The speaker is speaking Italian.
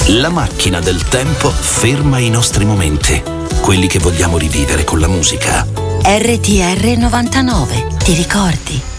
La macchina del tempo ferma i nostri momenti, quelli che vogliamo rivivere con la musica. RTR 99, ti ricordi?